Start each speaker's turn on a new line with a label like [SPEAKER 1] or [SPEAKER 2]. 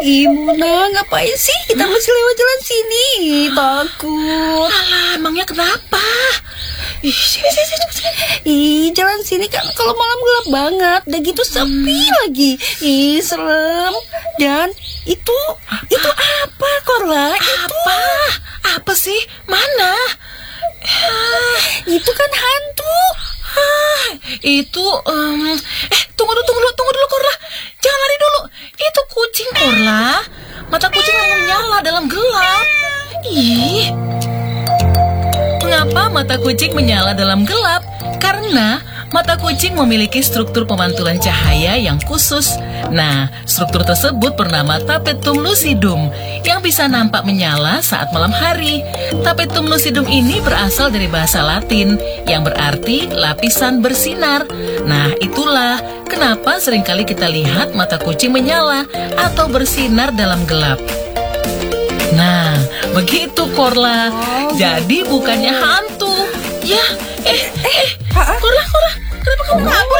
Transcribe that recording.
[SPEAKER 1] Ih, Mona, ngapain sih? Kita masih lewat jalan sini. Takut.
[SPEAKER 2] Alah, emangnya kenapa? Ih,
[SPEAKER 1] jalan sini kan kalau malam gelap banget. Udah gitu sepi lagi. Ih, serem. Dan itu apa, Korla?
[SPEAKER 2] apa? Apa sih? Mana?
[SPEAKER 1] Itu kan hantu.
[SPEAKER 2] Itu tunggu dulu Korla. Jangan lari dulu. Itu kucing, Korla. Mata kucing yang menyala dalam gelap. Ih. Mengapa mata kucing menyala dalam gelap? Karena mata kucing memiliki struktur pemantulan cahaya yang khusus. Nah, struktur tersebut bernama tapetum lucidum yang bisa nampak menyala saat malam hari. Tapetum lucidum ini berasal dari bahasa Latin yang berarti lapisan bersinar. Nah, itulah kenapa seringkali kita lihat mata kucing menyala atau bersinar dalam gelap. Nah, begitu Korla. Jadi bukannya hantu. Ya, Korla, kenapa kamu kabur?